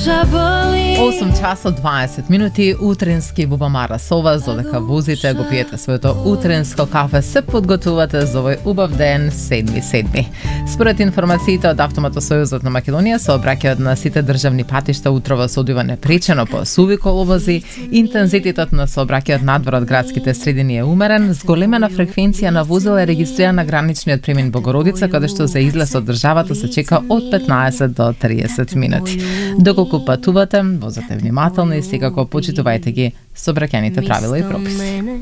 8 часот 20 минути утрински бубамара со вас, додека возите, го пиете своето утринско кафе, се подготувате за овој убав ден 7.7. Според информациите од Автомотосојузот на Македонија, сообраќајот на сите државни патишта утрово се одвива непречено по суви коловози, интензитетот на сообраќајот надвор од градските средини е умерен, зголемена фреквенција на возила е регистрирана на граничниот премин Богородица, каде што за излез од државата се чека од 15 до 30 минути. Доколку патувате, возете внимателно и секако почитувајте ги сообраќајните правила и прописи.